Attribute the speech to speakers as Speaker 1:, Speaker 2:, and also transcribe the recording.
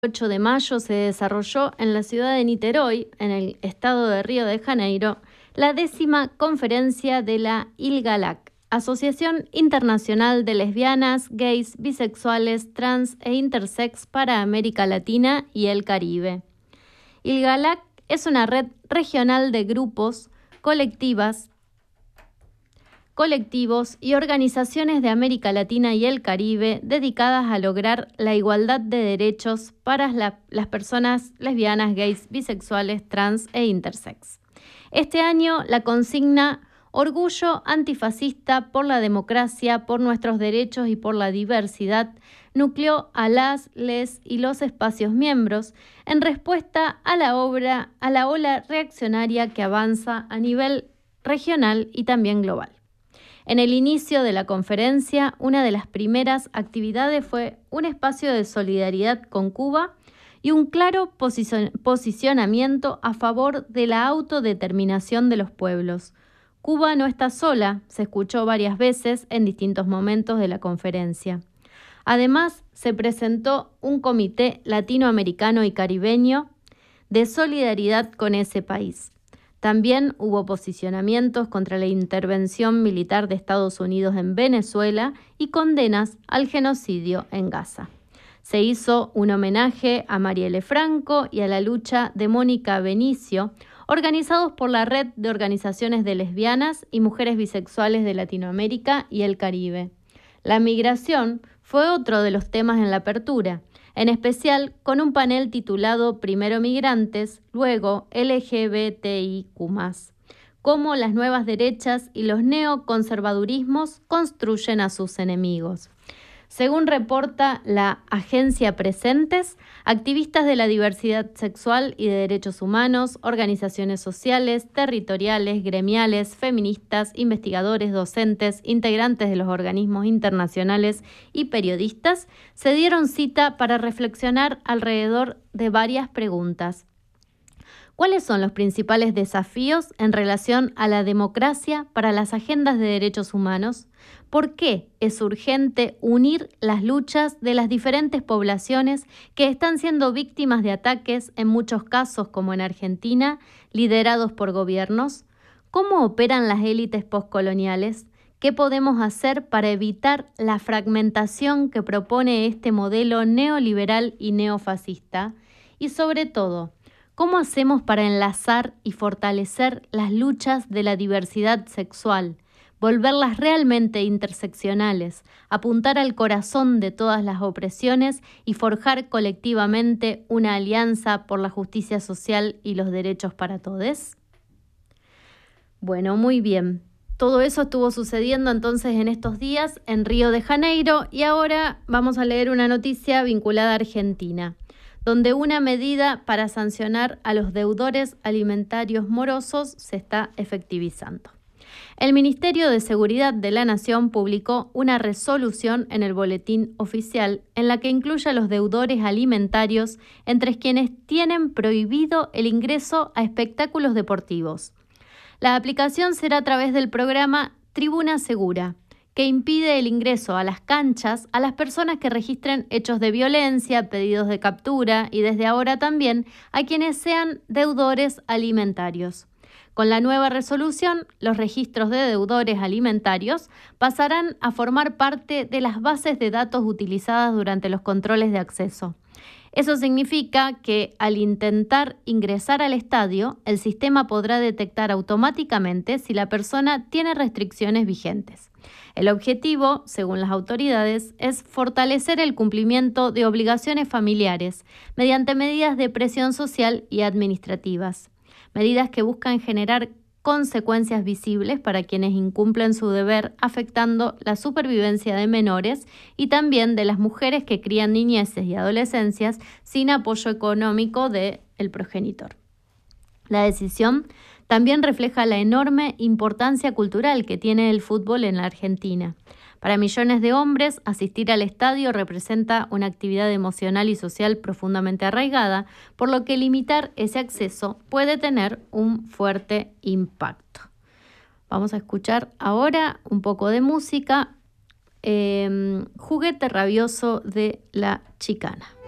Speaker 1: 8 de mayo se desarrolló en la ciudad de Niterói, en el estado de Río de Janeiro, la 10ª conferencia de la ILGALAC, Asociación Internacional de Lesbianas, Gays, Bisexuales, Trans e Intersex para América Latina y el Caribe. ILGALAC es una red regional de grupos, colectivos y organizaciones de América Latina y el Caribe dedicadas a lograr la igualdad de derechos para las personas lesbianas, gays, bisexuales, trans e intersex. Este año la consigna Orgullo antifascista por la democracia, por nuestros derechos y por la diversidad nucleó a les y los espacios miembros en respuesta a la ola reaccionaria que avanza a nivel regional y también global. En el inicio de la conferencia, una de las primeras actividades fue un espacio de solidaridad con Cuba y un claro posicionamiento a favor de la autodeterminación de los pueblos. Cuba no está sola, se escuchó varias veces en distintos momentos de la conferencia. Además, se presentó un comité latinoamericano y caribeño de solidaridad con ese país. También hubo posicionamientos contra la intervención militar de Estados Unidos en Venezuela y condenas al genocidio en Gaza. Se hizo un homenaje a Marielle Franco y a la lucha de Mónica Benicio, organizados por la Red de Organizaciones de Lesbianas y Mujeres Bisexuales de Latinoamérica y el Caribe. La migración fue otro de los temas en la apertura, en especial con un panel titulado Primero Migrantes, luego LGBTIQ+, cómo las nuevas derechas y los neoconservadurismos construyen a sus enemigos. Según reporta la agencia Presentes, activistas de la diversidad sexual y de derechos humanos, organizaciones sociales, territoriales, gremiales, feministas, investigadores, docentes, integrantes de los organismos internacionales y periodistas se dieron cita para reflexionar alrededor de varias preguntas. ¿Cuáles son los principales desafíos en relación a la democracia para las agendas de derechos humanos? ¿Por qué es urgente unir las luchas de las diferentes poblaciones que están siendo víctimas de ataques, en muchos casos como en Argentina, liderados por gobiernos? ¿Cómo operan las élites postcoloniales? ¿Qué podemos hacer para evitar la fragmentación que propone este modelo neoliberal y neofascista? Y sobre todo, ¿cómo hacemos para enlazar y fortalecer las luchas de la diversidad sexual, volverlas realmente interseccionales, apuntar al corazón de todas las opresiones y forjar colectivamente una alianza por la justicia social y los derechos para todos? Bueno, muy bien. Todo eso estuvo sucediendo entonces en estos días en Río de Janeiro y ahora vamos a leer una noticia vinculada a Argentina, donde una medida para sancionar a los deudores alimentarios morosos se está efectivizando. El Ministerio de Seguridad de la Nación publicó una resolución en el Boletín Oficial en la que incluye a los deudores alimentarios entre quienes tienen prohibido el ingreso a espectáculos deportivos. La aplicación será a través del programa Tribuna Segura, que impide el ingreso a las canchas a las personas que registren hechos de violencia, pedidos de captura y desde ahora también a quienes sean deudores alimentarios. Con la nueva resolución, los registros de deudores alimentarios pasarán a formar parte de las bases de datos utilizadas durante los controles de acceso. Eso significa que al intentar ingresar al estadio, el sistema podrá detectar automáticamente si la persona tiene restricciones vigentes. El objetivo, según las autoridades, es fortalecer el cumplimiento de obligaciones familiares mediante medidas de presión social y administrativas. Medidas que buscan generar consecuencias visibles para quienes incumplen su deber, afectando la supervivencia de menores y también de las mujeres que crían niñeces y adolescencias sin apoyo económico del progenitor. La decisión también refleja la enorme importancia cultural que tiene el fútbol en la Argentina. Para millones de hombres, asistir al estadio representa una actividad emocional y social profundamente arraigada, por lo que limitar ese acceso puede tener un fuerte impacto. Vamos a escuchar ahora un poco de música, Juguete Rabioso de La Chicana.